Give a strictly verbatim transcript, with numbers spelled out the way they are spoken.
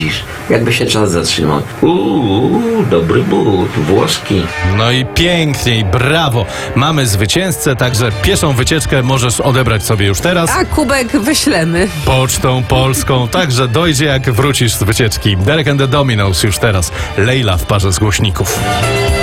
Jakby się czas zatrzymał. Uuu, dobry but, włoski. No i piękniej, brawo. Mamy zwycięzcę, także pieszą wycieczkę możesz odebrać sobie już teraz. A kubek wyślemy. Pocztą polską, także dojdzie jak wrócisz z wycieczki. Derek and the Dominos już teraz. Leila w parze z głośników.